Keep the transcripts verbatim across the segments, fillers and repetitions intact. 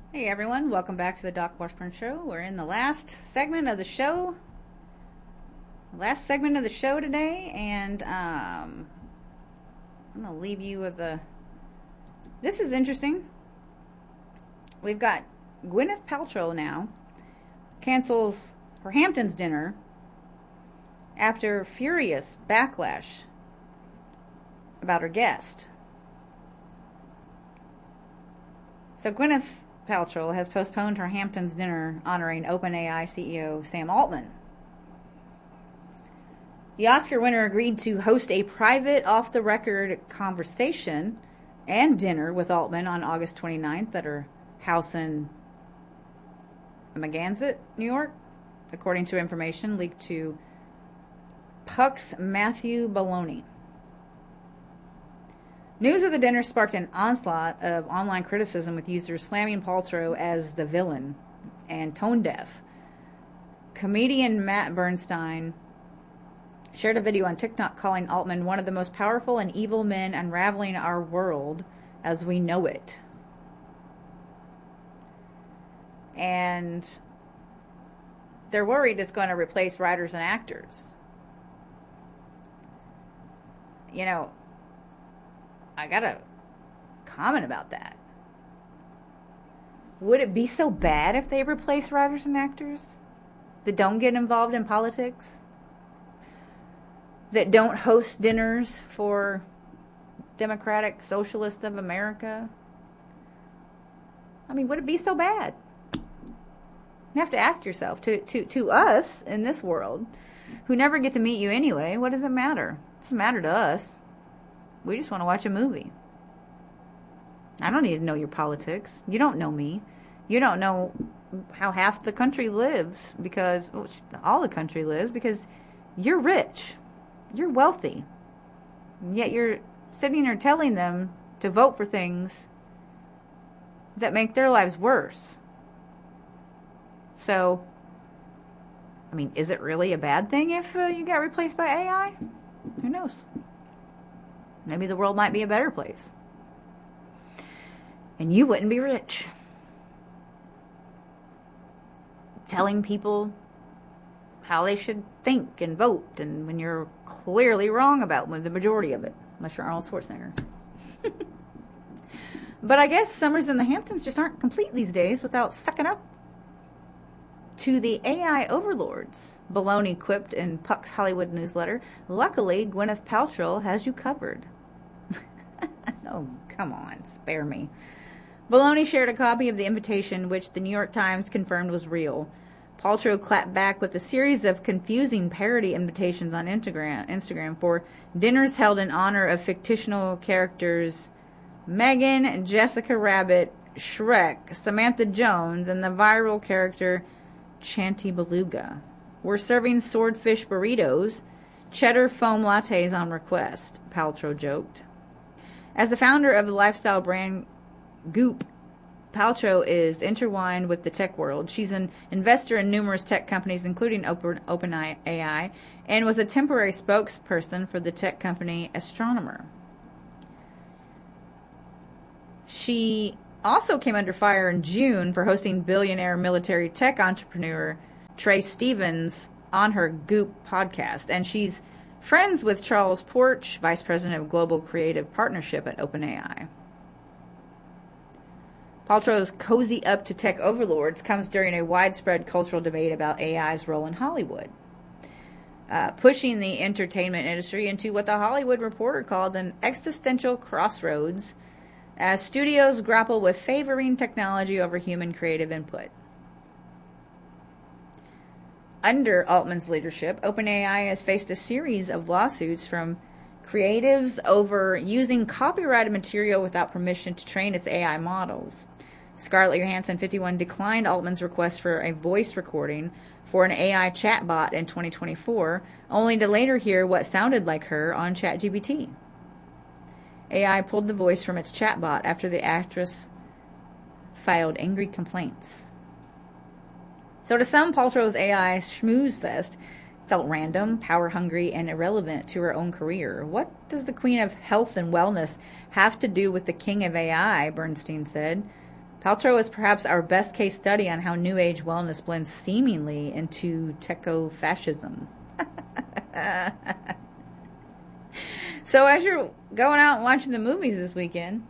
Hey everyone, welcome back to the Doc Washburn Show. We're in the last segment of the show. Last segment of the show today, and um, I'm going to leave you with a... This is interesting. We've got Gwyneth Paltrow now cancels her Hamptons dinner after furious backlash about her guest. So Gwyneth Paltrow has postponed her Hamptons dinner honoring OpenAI C E O Sam Altman. The Oscar winner agreed to host a private, off-the-record conversation and dinner with Altman on August twenty-ninth at her house in Amagansett, New York, according to information leaked to Puck's Matthew Belloni. News of the dinner sparked an onslaught of online criticism, with users slamming Paltrow as the villain and tone-deaf. Comedian Matt Bernstein shared a video on TikTok calling Altman one of the most powerful and evil men unraveling our world as we know it. And they're worried it's going to replace writers and actors. You know, I gotta comment about that. Would it be so bad if they replace writers and actors that don't get involved in politics? That don't host dinners for Democratic Socialists of America? I mean, would it be so bad? You have to ask yourself, to, to, to us in this world, who never get to meet you anyway, what does it matter? It doesn't matter to us. We just want to watch a movie. I don't need to know your politics. You don't know me. You don't know how half the country lives, because well, all the country lives, because you're rich. You're wealthy. Yet you're sitting there telling them to vote for things that make their lives worse. So, I mean, is it really a bad thing if uh, you got replaced by A I? Who knows? Maybe the world might be a better place. And you wouldn't be rich. Telling people how they should think and vote, and when you're clearly wrong about the majority of it, unless you're Arnold Schwarzenegger. But I guess summers in the Hamptons just aren't complete these days without sucking up to the A I overlords, Belloni quipped in Puck's Hollywood newsletter. Luckily, Gwyneth Paltrow has you covered. Oh, come on, spare me. Belloni shared a copy of the invitation, which the New York Times confirmed was real. Paltrow clapped back with a series of confusing parody invitations on Instagram, Instagram for dinners held in honor of fictional characters Megan, Jessica Rabbit, Shrek, Samantha Jones, and the viral character Chanty Beluga. We're serving swordfish burritos, cheddar foam lattes on request, Paltrow joked. As the founder of the lifestyle brand Goop, Paltrow is intertwined with the tech world. She's an investor in numerous tech companies, including Open, OpenAI, and was a temporary spokesperson for the tech company Astronomer. She also came under fire in June for hosting billionaire military tech entrepreneur Trey Stevens on her Goop podcast, and she's friends with Charles Porch, Vice President of Global Creative Partnership at OpenAI. Paltrow's cozy up to tech overlords comes during a widespread cultural debate about A I's role in Hollywood, uh, pushing the entertainment industry into what the Hollywood Reporter called an existential crossroads as studios grapple with favoring technology over human creative input. Under Altman's leadership, OpenAI has faced a series of lawsuits from creatives over using copyrighted material without permission to train its A I models. Scarlett Johansson, fifty-one, declined Altman's request for a voice recording for an A I chatbot in twenty twenty-four, only to later hear what sounded like her on ChatGPT. A I pulled the voice from its chatbot after the actress filed angry complaints. So to some, Paltrow's A I schmooze fest felt random, power-hungry, and irrelevant to her own career. What does the queen of health and wellness have to do with the king of A I, Bernstein said. Paltrow is perhaps our best case study on how New Age wellness blends seemingly into techo-fascism. So as you're going out and watching the movies this weekend,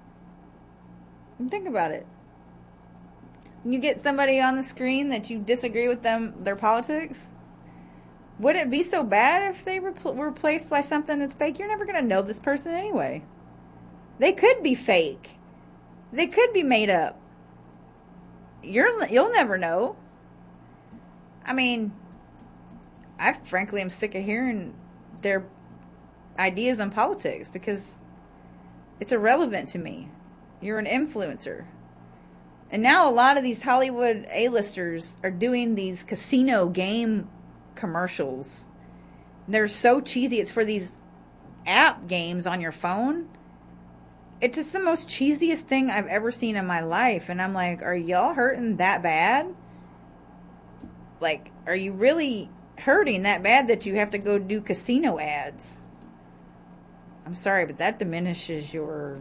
think about it. When you get somebody on the screen that you disagree with them, their politics, would it be so bad if they were replaced by something that's fake? You're never going to know this person anyway. They could be fake. They could be made up. You're, you'll never know. I mean, I frankly am sick of hearing their ideas on politics because it's irrelevant to me. You're an influencer. And now a lot of these Hollywood A-listers are doing these casino game commercials. They're so cheesy. It's for these app games on your phone. It's just the most cheesiest thing I've ever seen in my life. And I'm like, are y'all hurting that bad? Like, are you really hurting that bad that you have to go do casino ads? I'm sorry, but that diminishes your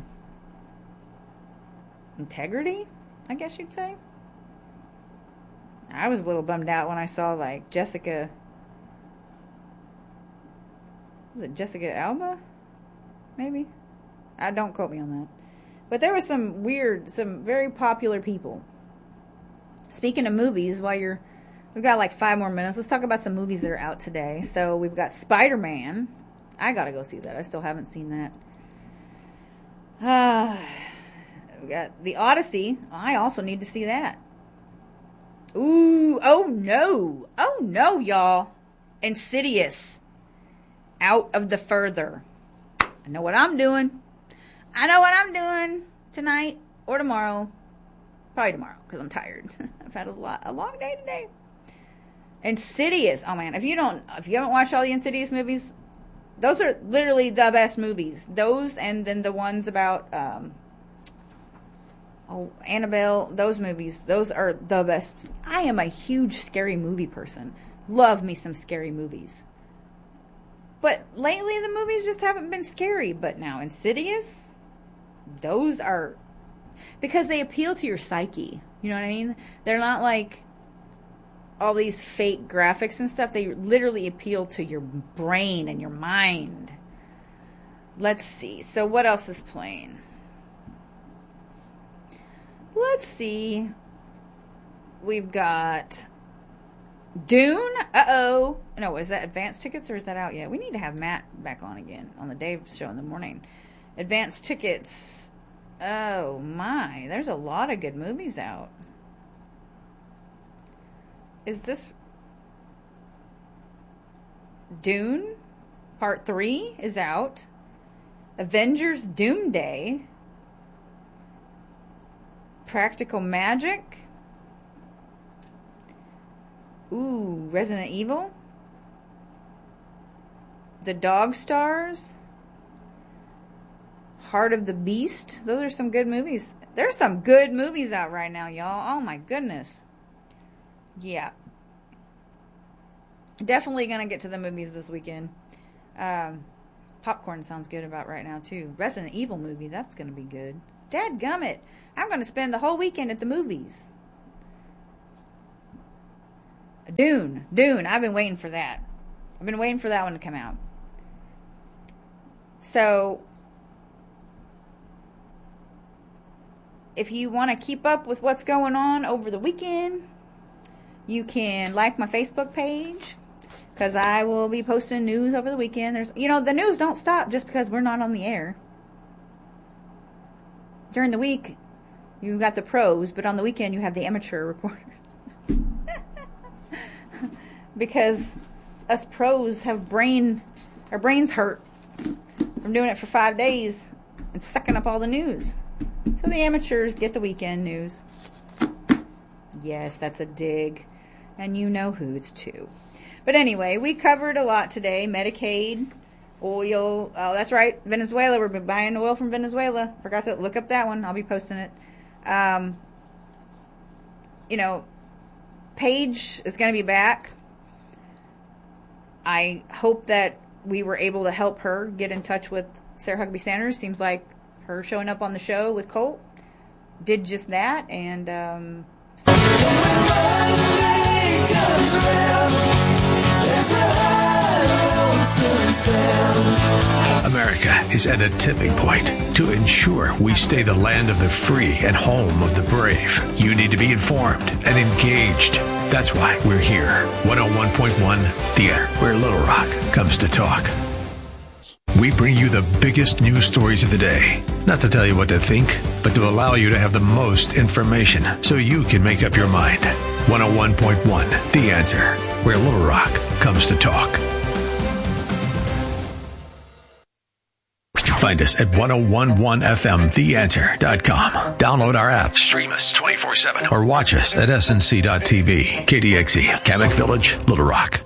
integrity, I guess you'd say. I was a little bummed out when I saw, like, Jessica... Was it Jessica Alba? Maybe? I don't quote me on that. But there was some weird, some very popular people. Speaking of movies, while you're... We've got like five more minutes. Let's talk about some movies that are out today. So we've got Spider-Man. I gotta go see that. I still haven't seen that. Uh, we got The Odyssey. I also need to see that. Ooh, oh no. Oh no, y'all. Insidious. Out of the Further. I know what I'm doing. I know what I'm doing tonight or tomorrow. Probably tomorrow because I'm tired. I've had a lot, a long day today. Insidious. Oh man, if you don't, if you haven't watched all the Insidious movies, those are literally the best movies. Those and then the ones about um, oh Annabelle. Those movies. Those are the best. I am a huge scary movie person. Love me some scary movies. But lately the movies just haven't been scary. But now Insidious, those are, because they appeal to your psyche. You know what I mean? They're not like all these fake graphics and stuff. They literally appeal to your brain and your mind. Let's see. So what else is playing? Let's see. We've got Dune. Uh-oh. No, is that advanced tickets or is that out yet? We need to have Matt back on again on the Dave show in the morning. Advanced tickets. Oh, my. There's a lot of good movies out. Is this Dune? Part three is out. Avengers Doomsday. Practical Magic. Ooh, Resident Evil. The Dog Stars. Heart of the Beast. Those are some good movies. There's some good movies out right now, y'all. Oh my goodness. Yeah. Definitely going to get to the movies this weekend. Um, popcorn sounds good about right now, too. Resident Evil movie, that's going to be good. Dadgummit. I'm going to spend the whole weekend at the movies. Dune. Dune. I've been waiting for that. I've been waiting for that one to come out. So, if you want to keep up with what's going on over the weekend, you can like my Facebook page, because I will be posting news over the weekend. There's, you know, the news don't stop just because we're not on the air. During the week, you've got the pros, but on the weekend, you have the amateur reporters. Because us pros have brain, our brains hurt from doing it for five days and sucking up all the news. So the amateurs get the weekend news. Yes, that's a dig. And you know who it's to. But anyway, we covered a lot today. Medicaid, oil. Oh, that's right. Venezuela. We're buying oil from Venezuela. Forgot to look up that one. I'll be posting it. Um, you know, Paige is going to be back. I hope that we were able to help her get in touch with Sarah Huckabee Sanders. Seems like her showing up on the show with Colt, did just that, and um, America is at a tipping point. To ensure we stay the land of the free and home of the brave, you need to be informed and engaged. That's why we're here. one oh one point one Theater, where Little Rock comes to talk. We bring you the biggest news stories of the day. Not to tell you what to think, but to allow you to have the most information so you can make up your mind. one oh one point one The Answer, where Little Rock comes to talk. Find us at ten eleven F M the answer dot com. Download our app, stream us twenty-four seven, or watch us at S N C dot T V. K D X E, Kamek Village, Little Rock.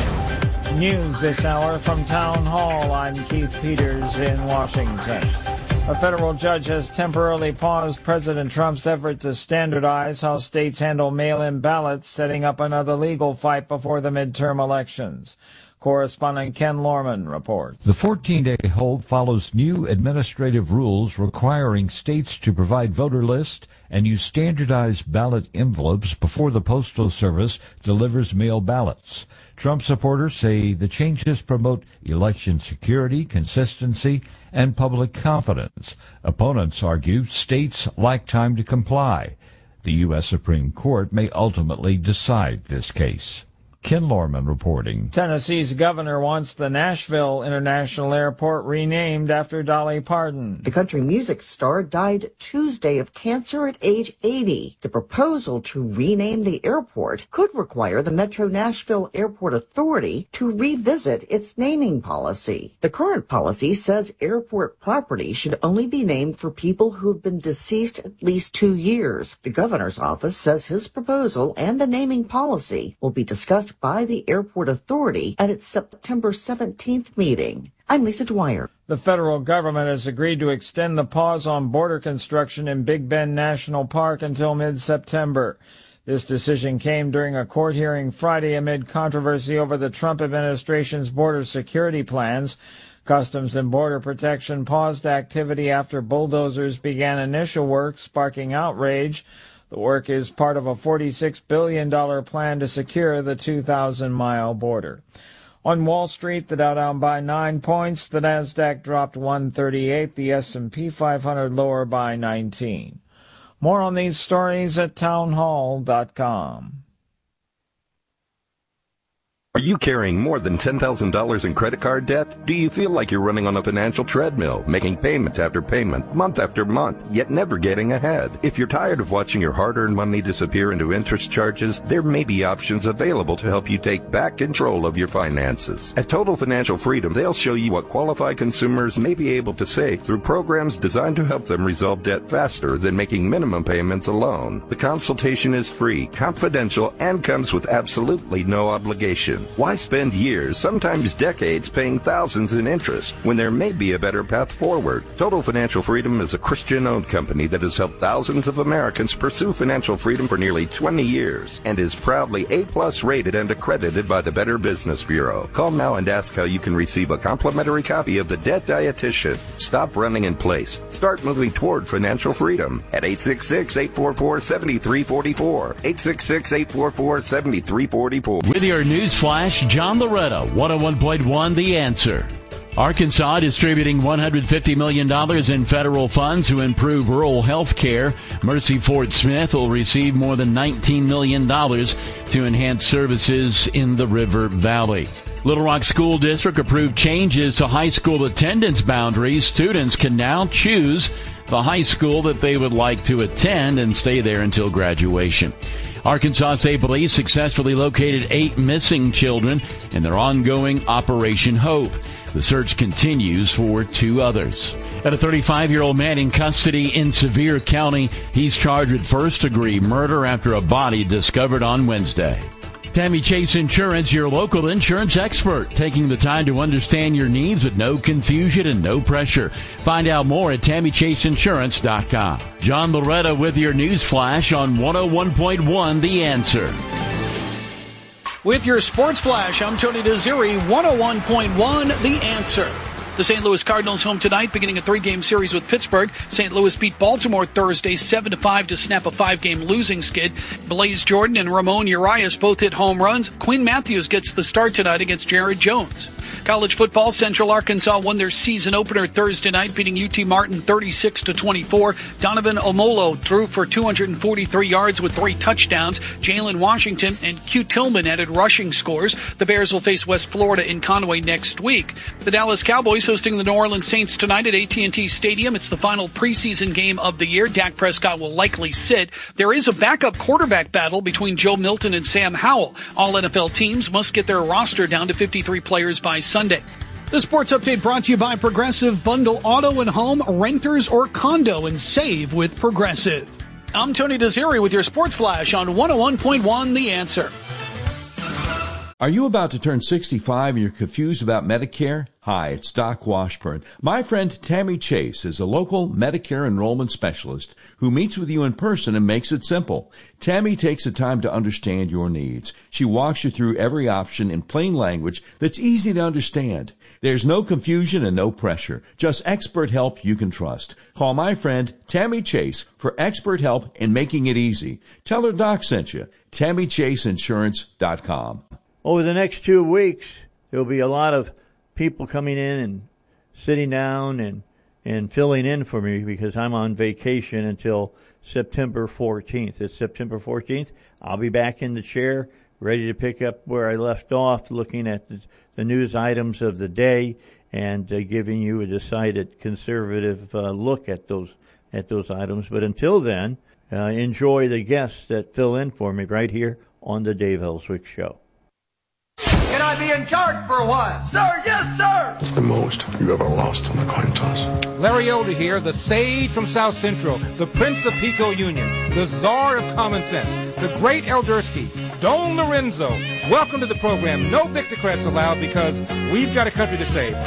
News this hour from Town Hall. I'm Keith Peters in Washington. A federal judge has temporarily paused President Trump's effort to standardize how states handle mail-in ballots, setting up another legal fight before the midterm elections. Correspondent Ken Lorman reports. The fourteen-day hold follows new administrative rules requiring states to provide voter lists and use standardized ballot envelopes before the Postal Service delivers mail ballots. Trump supporters say the changes promote election security, consistency, and public confidence. Opponents argue states lack time to comply. The U S Supreme Court may ultimately decide this case. Ken Lorman reporting. Tennessee's governor wants the Nashville International Airport renamed after Dolly Parton. The country music star died Tuesday of cancer at age eighty. The proposal to rename the airport could require the Metro Nashville Airport Authority to revisit its naming policy. The current policy says airport property should only be named for people who have been deceased at least two years. The governor's office says his proposal and the naming policy will be discussed by the Airport Authority at its September seventeenth meeting. I'm Lisa Dwyer. The federal government has agreed to extend the pause on border construction in Big Bend National Park until mid-September. This decision came during a court hearing Friday amid controversy over the Trump administration's border security plans. Customs and Border Protection paused activity after bulldozers began initial work, sparking outrage. The work is part of a forty-six billion dollars plan to secure the two thousand mile border. On Wall Street, the Dow down by nine points, the Nasdaq dropped one thirty-eight, the S and P five hundred lower by nineteen. More on these stories at town hall dot com. Are you carrying more than ten thousand dollars in credit card debt? Do you feel like you're running on a financial treadmill, making payment after payment, month after month, yet never getting ahead? If you're tired of watching your hard-earned money disappear into interest charges, there may be options available to help you take back control of your finances. At Total Financial Freedom, they'll show you what qualified consumers may be able to save through programs designed to help them resolve debt faster than making minimum payments alone. The consultation is free, confidential, and comes with absolutely no obligation. Why spend years, sometimes decades, paying thousands in interest when there may be a better path forward? Total Financial Freedom is a Christian-owned company that has helped thousands of Americans pursue financial freedom for nearly twenty years and is proudly A-plus rated and accredited by the Better Business Bureau. Call now and ask how you can receive a complimentary copy of The Debt Dietitian. Stop running in place. Start moving toward financial freedom at eight six six, eight four four, seven three four four. eight six six, eight four four, seven three four four. With your news flash, John Loretta, one oh one point one The Answer. Arkansas distributing one hundred fifty million dollars in federal funds to improve rural health care. Mercy Fort Smith will receive more than nineteen million dollars to enhance services in the River Valley. Little Rock School District approved changes to high school attendance boundaries. Students can now choose the high school that they would like to attend and stay there until graduation. Arkansas State Police successfully located eight missing children in their ongoing Operation Hope. The search continues for two others. And a thirty-five-year-old man in custody in Sevier County. He's charged with first-degree murder after a body discovered on Wednesday. Tammy Chase Insurance, your local insurance expert, taking the time to understand your needs with no confusion and no pressure. Find out more at tammy chase insurance dot com. John Loretta with your news flash on one oh one point one The Answer. With your sports flash, I'm Tony Desiri, one oh one point one The Answer. The Saint Louis Cardinals home tonight, beginning a three-game series with Pittsburgh. Saint Louis beat Baltimore Thursday seven to five to snap a five-game losing skid. Blaze Jordan and Ramon Urias both hit home runs. Quinn Matthews gets the start tonight against Jared Jones. College football, Central Arkansas won their season opener Thursday night, beating U T Martin thirty-six to twenty-four. Donovan Omolo threw for two hundred forty-three yards with three touchdowns. Jalen Washington and Q Tillman added rushing scores. The Bears will face West Florida in Conway next week. The Dallas Cowboys hosting the New Orleans Saints tonight at A T and T Stadium. It's the final preseason game of the year. Dak Prescott will likely sit. There is a backup quarterback battle between Joe Milton and Sam Howell. All N F L teams must get their roster down to fifty-three players by Sunday. The sports update brought to you by Progressive. Bundle auto and home, renters or condo, and save with Progressive. I'm Tony Desiri with your Sports Flash on one oh one point one The Answer. Are you about to turn sixty-five and you're confused about Medicare? Hi, it's Doc Washburn. My friend Tammy Chase is a local Medicare enrollment specialist who meets with you in person and makes it simple. Tammy takes the time to understand your needs. She walks you through every option in plain language that's easy to understand. There's no confusion and no pressure, just expert help you can trust. Call my friend Tammy Chase for expert help in making it easy. Tell her Doc sent you. Tammy Chase Insurance dot com. Over the next two weeks, there'll be a lot of people coming in and sitting down and, and filling in for me because I'm on vacation until September fourteenth. It's September fourteenth. I'll be back in the chair, ready to pick up where I left off, looking at the, the news items of the day and uh, giving you a decided conservative uh, look at those at those items. But until then, uh, enjoy the guests that fill in for me right here on the Dave Ellswick Show. Can I be in charge for a while? Sir, yes, sir! It's the most you ever lost on a coin toss. Larry Elder here, the sage from South Central, the Prince of Pico Union, the czar of common sense, the great Eldersky, Don Lorenzo. Welcome to the program. No Victocrats allowed because we've got a country to save.